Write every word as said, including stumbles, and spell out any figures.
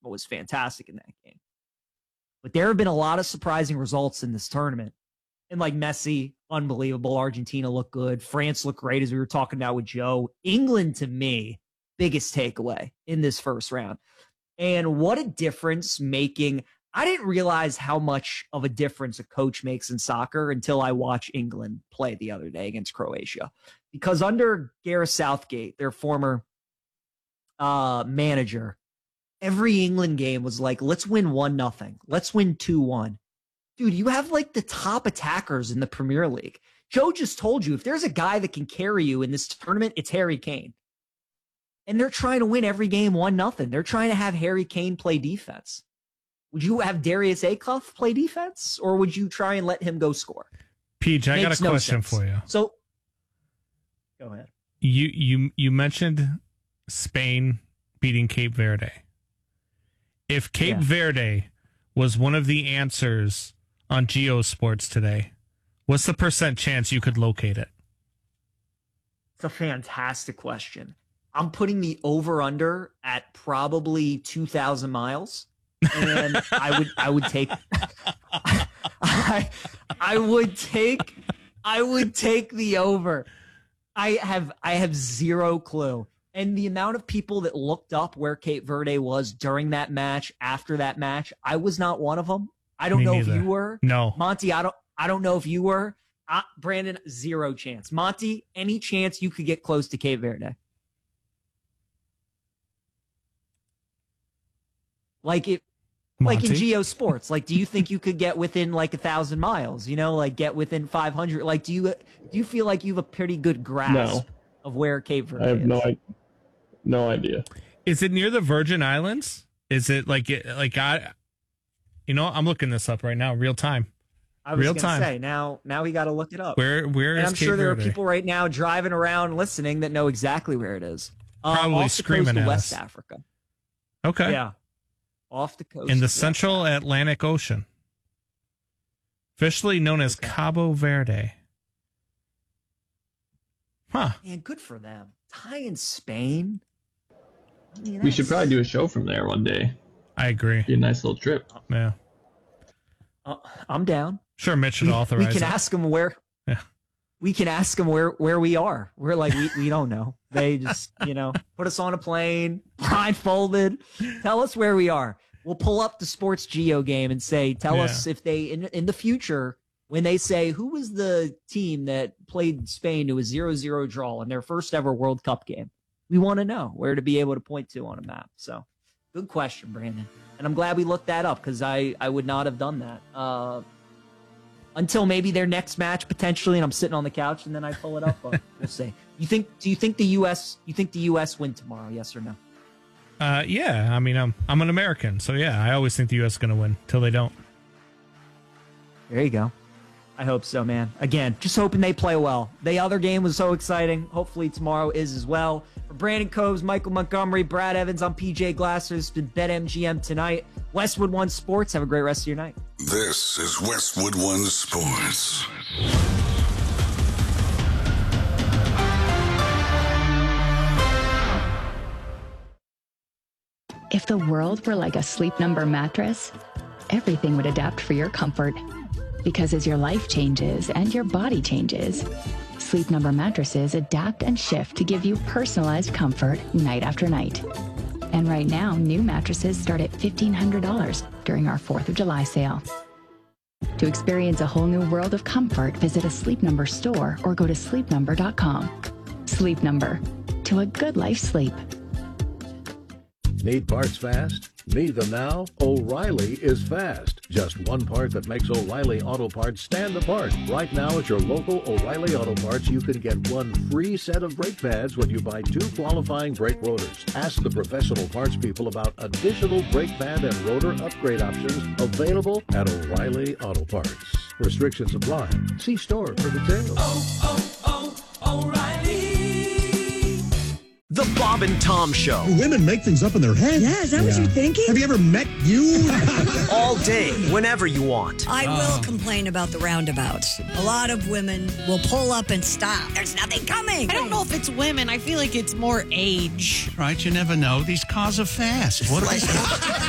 was fantastic in that game. But there have been a lot of surprising results in this tournament. And like Messi, unbelievable. Argentina looked good. France looked great, as we were talking about with Joe. England, to me, biggest takeaway in this first round. And what a difference making. I didn't realize how much of a difference a coach makes in soccer until I watched England play the other day against Croatia. Because under Gareth Southgate, their former uh, manager, every England game was like, let's win one nothing. Let's win two one. Dude, you have like the top attackers in the Premier League. Joe just told you, if there's a guy that can carry you in this tournament, it's Harry Kane. And they're trying to win every game one nothing. They're trying to have Harry Kane play defense. Would you have Darius Acuff play defense, or would you try and let him go score? Peach, I got a no question sense. for you. So, go ahead. You you you mentioned Spain beating Cape Verde. If Cape Yeah. Verde was one of the answers on GeoSports today, what's the percent chance you could locate it? It's a fantastic question. I'm putting the over-under at probably two thousand miles. And I would I would take I, I would take I would take the over. I have I have zero clue. And the amount of people that looked up where Cape Verde was during that match, after that match, I was not one of them. I don't Me know neither. if you were. No. Monty, I don't I don't know if you were. Uh, Brandon, zero chance. Monty, any chance you could get close to Cape Verde? Like it Like in Monty? GeoSports, like, do you think you could get within like a thousand miles? You know, like get within five hundred. Like, do you do you feel like you have a pretty good grasp No. of where Cape Verde I have is? no, I, no idea. Is it near the Virgin Islands? Is it like it like I? You know, I'm looking this up right now, real time. I was real gonna time. say now. Now we got to look it up. Where where and is I'm Cape sure there Verde? are people right now driving around listening that know exactly where it is. Um, Probably off the screaming coast of at West us. Africa. Okay. Yeah, off the coast In the of West Central Africa. Atlantic Ocean, officially known as Okay. Cabo Verde. Huh. Man, good for them. Tie in Spain. I mean, We should that's- probably do a show from there one day. I agree. Be a nice little trip. Yeah. Uh, I'm down. Sure, Mitch should we, authorize we can it. ask them where Yeah. we can ask them where where we are. We're like we, we don't know. They just, you know, put us on a plane, blindfolded, tell us where we are. We'll pull up the Sports Geo game and say, tell Yeah. us if they in in the future, when they say who was the team that played Spain to a zero zero draw in their first ever World Cup game. We want to know where to be able to point to on a map. So good question, Brandon. And I'm glad we looked that up because I, I would not have done that. Uh, until maybe their next match potentially, and I'm sitting on the couch and then I pull it up. But we'll see. You think? Do you think the U S? You think the U S win tomorrow? Yes or no? Uh, yeah, I mean, I'm I'm an American, so yeah, I always think the U S is going to win till they don't. There you go. I hope so, man. Again, just hoping they play well. The other game was so exciting. Hopefully tomorrow is as well. For Brandon Coves, Michael Montgomery, Brad Evans, I'm P J Glasser. It's been BetMGM tonight. Westwood One Sports. Have a great rest of your night. This is Westwood One Sports. If the world were like a Sleep Number mattress, everything would adapt for your comfort. Because as your life changes and your body changes, Sleep Number mattresses adapt and shift to give you personalized comfort night after night. And right now, new mattresses start at fifteen hundred dollars during our fourth of July sale. To experience a whole new world of comfort, visit a Sleep Number store or go to sleep number dot com. Sleep Number. To a good life sleep. Need parts fast? Need them now? O'Reilly is fast. Just one part that makes O'Reilly Auto Parts stand apart. Right now at your local O'Reilly Auto Parts, you can get one free set of brake pads when you buy two qualifying brake rotors. Ask the professional parts people about additional brake pad and rotor upgrade options available at O'Reilly Auto Parts. Restrictions apply. See store for details. Oh, oh, oh, O'Reilly. The Bob and Tom Show. Women make things up in their head. Yeah, is that what you're thinking? Have you ever met you? All day, whenever you want. I will complain about the roundabouts. A lot of women will pull up and stop. There's nothing coming. I don't know if it's women. I feel like it's more age. Right, you never know. These cars are fast. What